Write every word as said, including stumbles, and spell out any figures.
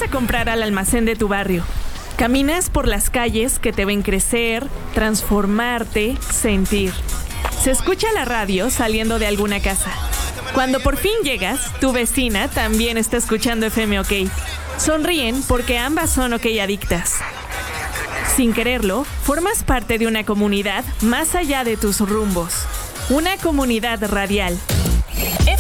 a comprar al almacén de tu barrio. Caminas por las calles que te ven crecer, transformarte, sentir. Se escucha la radio saliendo de alguna casa. Cuando por fin llegas, tu vecina también está escuchando F M OK. Sonríen porque ambas son OK adictas. Sin quererlo, formas parte de una comunidad más allá de tus rumbos. Una comunidad radial.